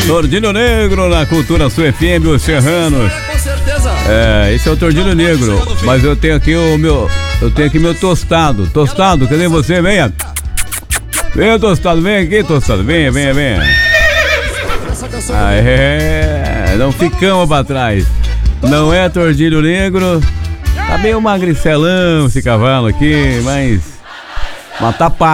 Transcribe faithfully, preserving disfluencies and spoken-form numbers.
Tordilho Negro na Cultura Sul F M, os Serranos. Com certeza. É, esse é o Tordilho Negro. Mas eu tenho aqui o meu. Eu tenho aqui meu tostado. Tostado, cadê você? Venha. Venha, tostado, vem aqui, tostado. Venha, venha, venha. Ah, é. Não ficamos pra trás. Não é Tordilho Negro. Tá meio magricelão esse cavalo aqui, mas. Mas tá